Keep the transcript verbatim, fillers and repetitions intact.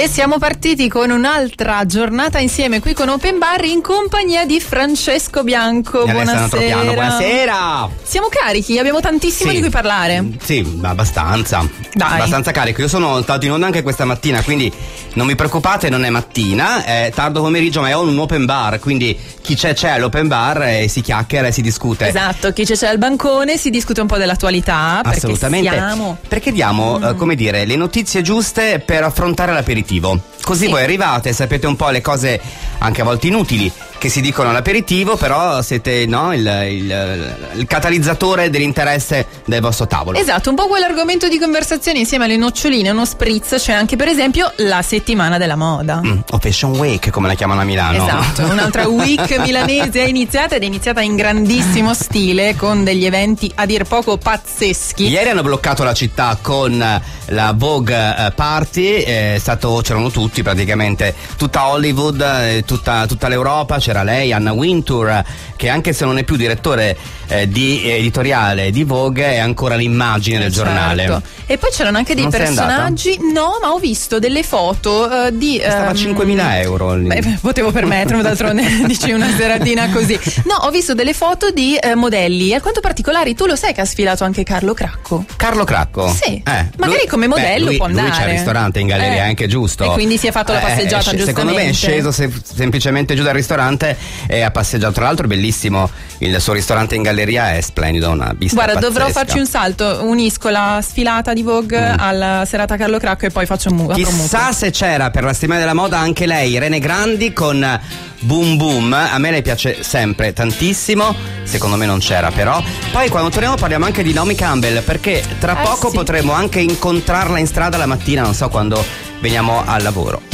E siamo partiti con un'altra giornata insieme qui con Open Bar in compagnia di Francesco Bianco. Buonasera. Buonasera. Siamo carichi, abbiamo tantissimo Sì. di cui parlare. Sì, abbastanza. Dai. Abbastanza carico. Io sono stato in onda anche questa mattina, quindi non mi preoccupate, non è mattina, è tardo pomeriggio, ma è un open bar, quindi chi c'è c'è all'open bar e si chiacchiera e si discute. Esatto, chi c'è c'è al bancone, si discute un po' dell'attualità. Assolutamente. Perché siamo... Perché diamo, Mm. eh, come dire, le notizie giuste per affrontare l'aperitivo. Così Sì. voi arrivate, sapete un po' le cose anche a volte inutili che si dicono all'aperitivo, però siete no, il, il, il catalizzatore dell'interesse del vostro tavolo. Esatto, un po' quell'argomento di conversazione insieme alle noccioline, uno spritz, c'è anche per esempio la settimana della moda. Mm, o Fashion Week, come la chiamano a Milano. Esatto, un'altra week milanese è iniziata ed è iniziata in grandissimo stile con degli eventi a dir poco pazzeschi. Ieri hanno bloccato la città con la Vogue eh, Party, è stato, c'erano tutti praticamente, tutta Hollywood, eh, tutta, tutta l'Europa, c'era lei, Anna Wintour, che anche se non è più direttore eh, di editoriale di Vogue è ancora l'immagine del Certo. giornale. E poi c'erano anche dei Non sei personaggi, no, ma ho visto delle foto eh, di Stava ehm, cinquemila euro lì. Beh, potevo permettermi, d'altronde dici una seratina così. No, ho visto delle foto di eh, modelli alquanto particolari. Tu lo sai che ha sfilato anche Carlo Cracco? Carlo Cracco? Sì, Eh, magari lui- come modello beh, lui, può andare. Lui c'ha il ristorante in galleria, Eh. è anche giusto. E quindi si è fatto la passeggiata, Eh, secondo me è giustamente. sceso se- semplicemente giù dal ristorante e ha passeggiato. Tra l'altro è bellissimo, il suo ristorante in galleria è splendido, una vista Guarda, pazzesca. dovrò farci un salto, unisco la sfilata di Vogue Mm. alla serata Carlo Cracco e poi faccio un muovo. Chissà se c'era per la settimana della moda anche lei, Irene Grandi, con Boom Boom. A me lei piace sempre tantissimo, secondo me non c'era però. Poi quando torniamo parliamo anche di Naomi Campbell, perché tra Eh, poco sì. potremo anche incontrarla in strada la mattina, non so quando veniamo al lavoro.